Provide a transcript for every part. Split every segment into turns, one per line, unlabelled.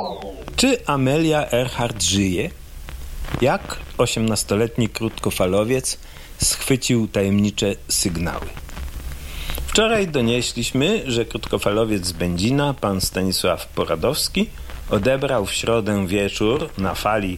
Czy Amelia Earhart żyje? Jak 18-letni krótkofalowiec schwycił tajemnicze sygnały? Wczoraj donieśliśmy, że krótkofalowiec z Będzina, pan Stanisław Poradowski, odebrał w środę wieczór na fali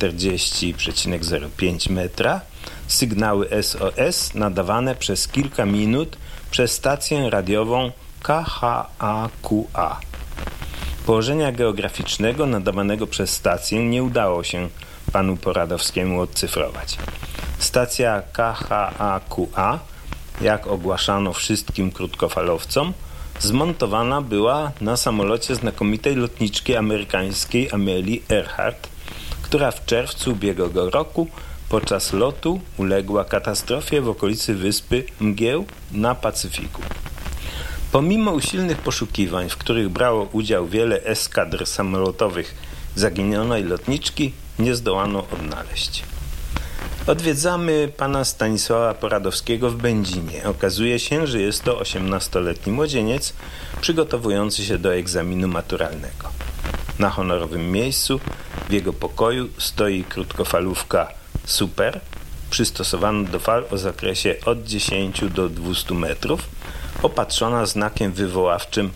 40,05 metra sygnały SOS nadawane przez kilka minut przez stację radiową KHAQA. Położenia geograficznego nadawanego przez stację nie udało się panu Poradowskiemu odcyfrować. Stacja KHAQA, jak ogłaszano wszystkim krótkofalowcom, zmontowana była na samolocie znakomitej lotniczki amerykańskiej Amelii Earhart, która w czerwcu ubiegłego roku podczas lotu uległa katastrofie w okolicy wyspy Mgieł na Pacyfiku. Pomimo usilnych poszukiwań, w których brało udział wiele eskadr samolotowych zaginionej lotniczki, nie zdołano odnaleźć. Odwiedzamy pana Stanisława Poradowskiego w Będzinie. Okazuje się, że jest to 18-letni młodzieniec przygotowujący się do egzaminu maturalnego. Na honorowym miejscu w jego pokoju stoi krótkofalówka Super, przystosowana do fal o zakresie od 10 do 200 metrów, opatrzona znakiem wywoławczym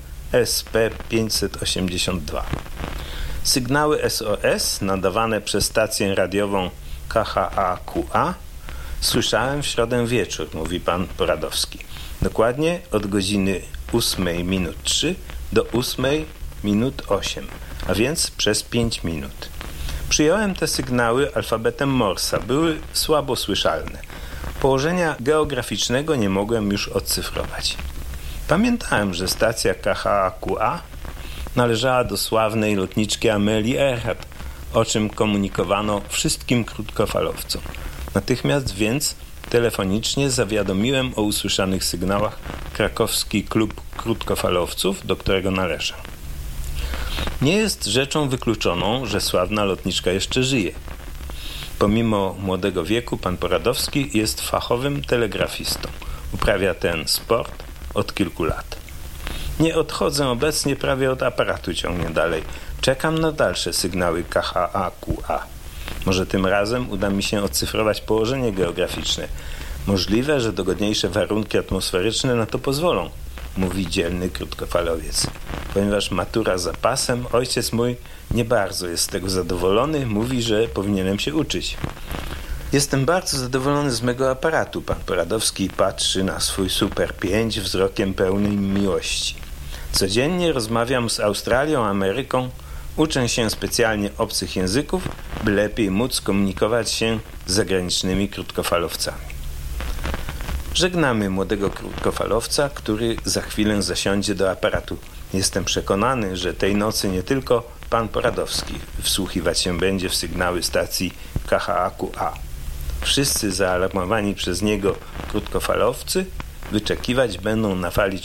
SP582. Sygnały SOS nadawane przez stację radiową KHAQA słyszałem w środę wieczór, mówi pan Poradowski. Dokładnie od godziny 8:03 do 8:08, a więc przez 5 minut. Przyjąłem te sygnały alfabetem Morsa. Były słabo słyszalne. Położenia geograficznego nie mogłem już odcyfrować. Pamiętałem, że stacja KHAQA należała do sławnej lotniczki Amelii Earhart, o czym komunikowano wszystkim krótkofalowcom. Natychmiast więc telefonicznie zawiadomiłem o usłyszanych sygnałach krakowski klub krótkofalowców, do którego należę. Nie jest rzeczą wykluczoną, że sławna lotniczka jeszcze żyje. Pomimo młodego wieku pan Poradowski jest fachowym telegrafistą. Uprawia ten sport od kilku lat. Nie odchodzę obecnie prawie od aparatu, ciągnie dalej. Czekam na dalsze sygnały KHAQA. Może tym razem uda mi się odcyfrować położenie geograficzne. Możliwe, że dogodniejsze warunki atmosferyczne na to pozwolą, mówi dzielny krótkofalowiec. Ponieważ matura za pasem, ojciec mój nie bardzo jest z tego zadowolony, mówi, że powinienem się uczyć. Jestem bardzo zadowolony z mego aparatu. Pan Poradowski patrzy na swój Super 5 wzrokiem pełnym miłości. Codziennie rozmawiam z Australią, Ameryką, uczę się specjalnie obcych języków, by lepiej móc komunikować się z zagranicznymi krótkofalowcami. Żegnamy młodego krótkofalowca, który za chwilę zasiądzie do aparatu. Jestem przekonany, że tej nocy nie tylko pan Poradowski wsłuchiwać się będzie w sygnały stacji KHAQA. Wszyscy zaalarmowani przez niego krótkofalowcy wyczekiwać będą na fali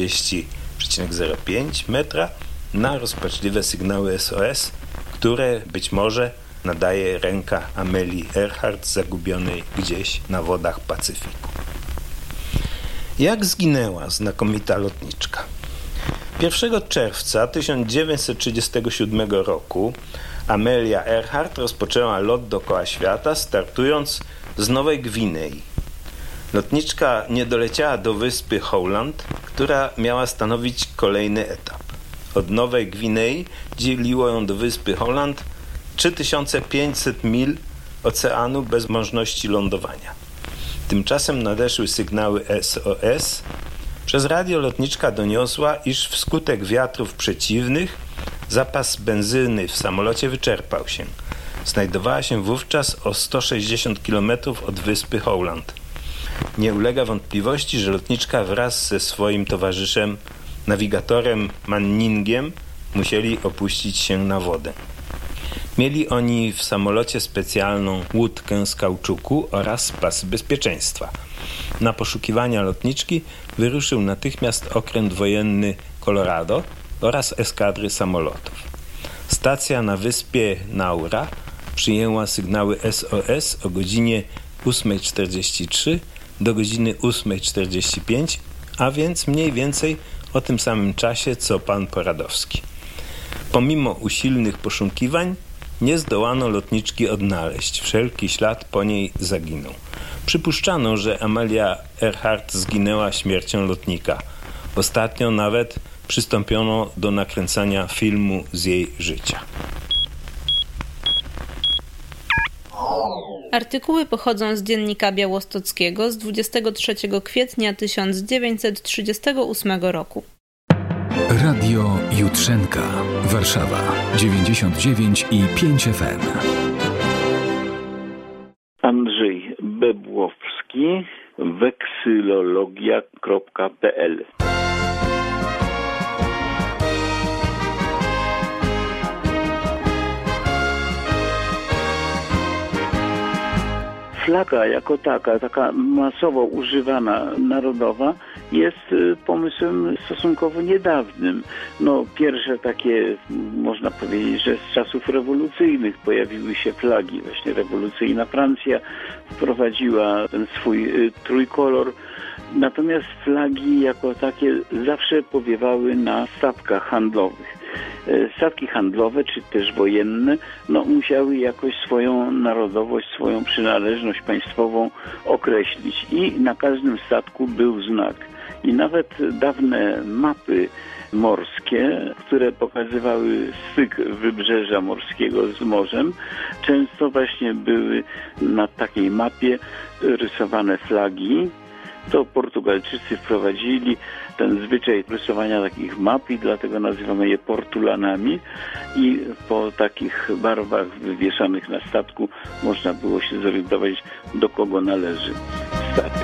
40,05 metra na rozpaczliwe sygnały SOS, które być może nadaje ręka Amelii Earhart zagubionej gdzieś na wodach Pacyfiku. Jak zginęła znakomita lotniczka? 1 czerwca 1937 roku Amelia Earhart rozpoczęła lot dookoła świata, startując z Nowej Gwinei. Lotniczka nie doleciała do wyspy Howland, która miała stanowić kolejny etap. Od Nowej Gwinei dzieliło ją do wyspy Howland 3500 mil oceanu bez możliwości lądowania. Tymczasem nadeszły sygnały SOS. Przez radio lotniczka doniosła, iż wskutek wiatrów przeciwnych zapas benzyny w samolocie wyczerpał się. Znajdowała się wówczas o 160 km od wyspy Howland. Nie ulega wątpliwości, że lotniczka wraz ze swoim towarzyszem, nawigatorem Manningiem, musieli opuścić się na wodę. Mieli oni w samolocie specjalną łódkę z kauczuku oraz pasy bezpieczeństwa. Na poszukiwania lotniczki wyruszył natychmiast okręt wojenny Colorado oraz eskadry samolotów. Stacja na wyspie Naura przyjęła sygnały SOS o godzinie 8:43 do godziny 8:45, a więc mniej więcej o tym samym czasie co pan Poradowski. Pomimo usilnych poszukiwań nie zdołano lotniczki odnaleźć. Wszelki ślad po niej zaginął. Przypuszczano, że Amelia Earhart zginęła śmiercią lotnika. Ostatnio nawet przystąpiono do nakręcania filmu z jej życia.
Artykuły pochodzą z Dziennika Białostockiego z 23 kwietnia 1938 roku.
Radio Jutrzenka, Warszawa 99,5 FM.
Andrzej Bebłowski, weksylologia.pl. Flaga jako taka masowo używana, narodowa, jest pomysłem stosunkowo niedawnym. Pierwsze takie, można powiedzieć, że z czasów rewolucyjnych pojawiły się flagi. Właśnie rewolucyjna Francja wprowadziła ten swój trójkolor. Natomiast flagi jako takie zawsze powiewały na statkach handlowych. Statki handlowe, czy też wojenne, musiały jakoś swoją narodowość, swoją przynależność państwową określić. I na każdym statku był znak. I nawet dawne mapy morskie, które pokazywały styk wybrzeża morskiego z morzem, często właśnie były na takiej mapie rysowane flagi. To Portugalczycy wprowadzili ten zwyczaj rysowania takich map i dlatego nazywamy je portulanami. I po takich barwach wywieszanych na statku można było się zorientować, do kogo należy statek.